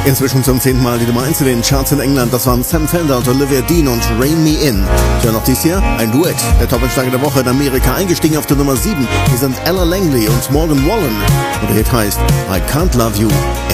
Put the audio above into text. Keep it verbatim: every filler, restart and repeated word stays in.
Inzwischen zum zehnten Mal die Nummer eins in den Charts in England. Das waren Sam Fender und Olivia Dean und Rein Me In. Ja, noch dies hier ein Duett. Der Top-Einsteiger der Woche in Amerika, eingestiegen auf der Nummer sieben. Hier sind Ella Langley und Morgan Wallen. Und der Hit heißt I Can't Love You